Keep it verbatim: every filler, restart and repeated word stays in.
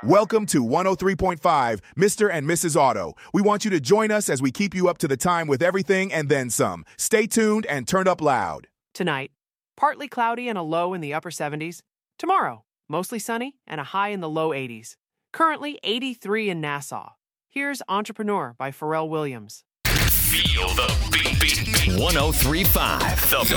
Welcome to one oh three point five, Mister and Missus Auto. We want you to join us as we keep you up to the time with everything and then some. Stay tuned and turn up loud. Tonight, partly cloudy and a low in the upper seventies. Tomorrow, mostly sunny and a high in the low eighties. Currently eighty-three in Nassau. Here's Entrepreneur by Pharrell Williams. Feel the beat. one oh three point five, the